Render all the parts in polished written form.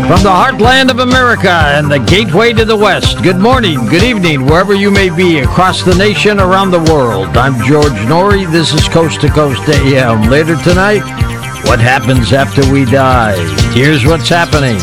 From the heartland of America and the gateway to the West, good morning, good evening, wherever you may be across the nation, around the world. I'm George Norrie. This is Coast to Coast AM. Later tonight, what happens after we die? Here's what's happening.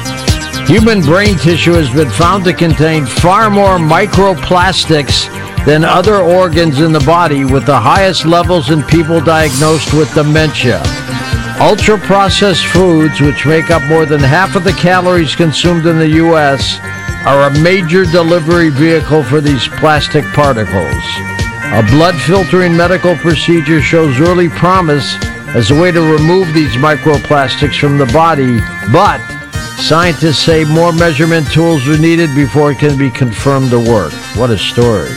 Human brain tissue has been found to contain far more microplastics than other organs in the body, with the highest levels in people diagnosed with dementia. Ultra-processed foods, which make up more than half of the calories consumed in the U.S., are a major delivery vehicle for these plastic particles. A blood-filtering medical procedure shows early promise as a way to remove these microplastics from the body, but scientists say more measurement tools are needed before it can be confirmed to work. What a story.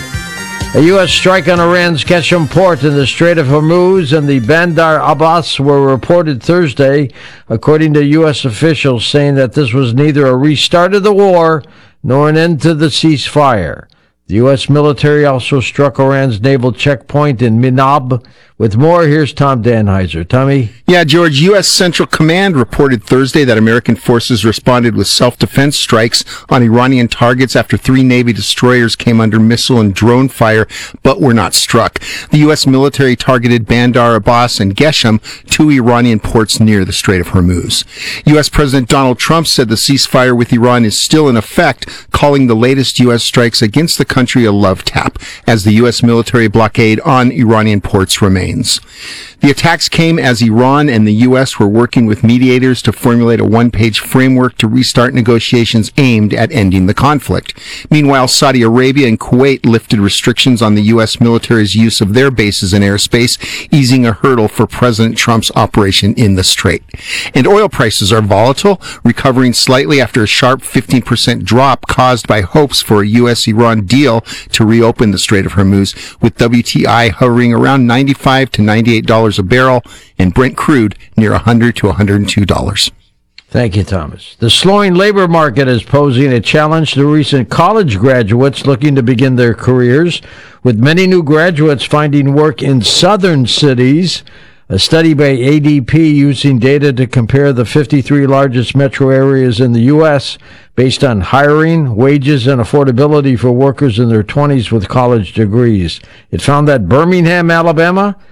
A U.S. strike on Iran's Qeshm port in the Strait of Hormuz and the Bandar Abbas were reported Thursday, according to U.S. officials, saying that this was neither a restart of the war nor an end to the ceasefire. The U.S. military also struck Iran's naval checkpoint in Minab. With more, here's Tom Danheiser. Tommy? Yeah, George, U.S. Central Command reported Thursday that American forces responded with self-defense strikes on Iranian targets after 3 Navy destroyers came under missile and drone fire, but were not struck. The U.S. military targeted Bandar Abbas and Qeshm, 2 Iranian ports near the Strait of Hormuz. U.S. President Donald Trump said the ceasefire with Iran is still in effect, calling the latest U.S. strikes against the country a love tap, as the U.S. military blockade on Iranian ports remains. The attacks came as Iran and the U.S. were working with mediators to formulate a one-page framework to restart negotiations aimed at ending the conflict. Meanwhile, Saudi Arabia and Kuwait lifted restrictions on the U.S. military's use of their bases and airspace, easing a hurdle for President Trump's operation in the Strait. And oil prices are volatile, recovering slightly after a sharp 15% drop caused by hopes for a U.S.-Iran deal to reopen the Strait of Hormuz, with WTI hovering around $95 to $98 a barrel, and Brent crude near $100 to $102. Thank you, Thomas. The slowing labor market is posing a challenge to recent college graduates looking to begin their careers, with many new graduates finding work in southern cities. A study by ADP using data to compare the 53 largest metro areas in the U.S. based on hiring, wages, and affordability for workers in their 20s with college degrees. It found that Birmingham, Alabama,